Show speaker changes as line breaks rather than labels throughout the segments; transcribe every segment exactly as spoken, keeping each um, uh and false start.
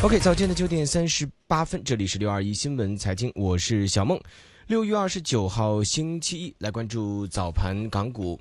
OK， 早间的九点三十八分，这里是六二一新闻财经，我是小梦。六月二十九号星期一，来关注早盘港股。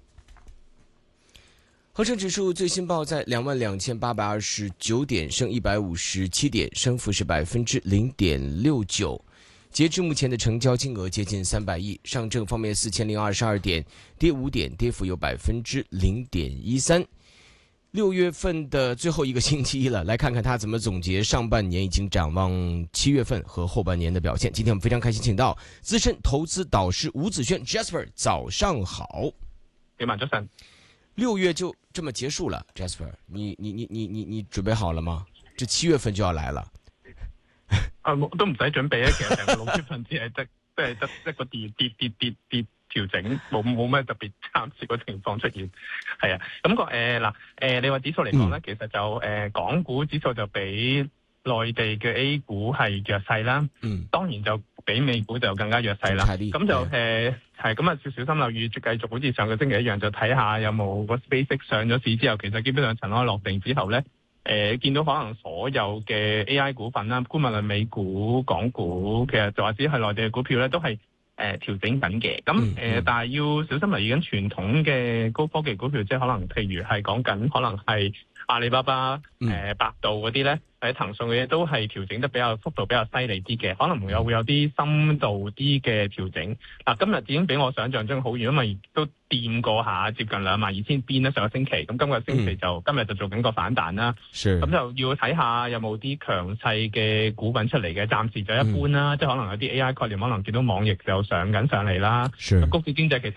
恒生指数最新报在两万两千八百二十九点，升一百五十七点，升幅是百分之零点六九。截至目前的成交金额接近三百亿。上证方面四千零二十二点，跌五点，跌幅有百分之零点一三。六月份的最后一个星期一了，来看看他怎么总结上半年，已经展望七月份和后半年的表现。今天我们非常开心请到资深投资导师吴子轩 Jasper， 早上好。
你晚早晨。
六月就这么结束了 ，Jasper， 你你你你你你準備好了嗎？這七月份就要來了。
啊，都唔使準備啊，其實成個六月份只係得即係得一個跌跌跌跌跌調整，冇冇咩特別參差嘅情況出現。係啊，咁、那個誒嗱誒，你話指數嚟講咧，嗯、其實就誒、呃、港股指數就比內地嘅 A 股係弱勢啦。嗯，當然就比美股就更加弱勢啦。咁就誒係咁啊，要小心留意，繼續好似上個星期一樣，就睇下有冇個 SpaceX 上咗市之後，其實基本上塵埃落定之後咧。誒、呃，見到可能所有嘅 A I 股份啦，無論美股、港股，其實就或者係內地嘅股票咧，都係誒、呃、調整緊嘅。咁誒、呃，但係要小心留意緊傳統嘅高科技股票，即係可能譬如係講緊可能係阿里巴巴、誒、呃、百度嗰啲咧，喺騰訊嘅嘢都係調整得比較幅度比較犀利啲嘅，可能又會有啲深度啲嘅調整。嗱、啊，今日已經比我想象中好遠，因為都掂過下接近兩萬二千邊啦，上個星期。咁今個星期就、嗯、今日就做緊個反彈啦。咁就要睇下有冇啲強勢嘅股份出嚟嘅，暫時就一般啦。嗯、即係可能有啲 A I 概念，可能見到網易就上緊上嚟啦。咁谷子經濟其實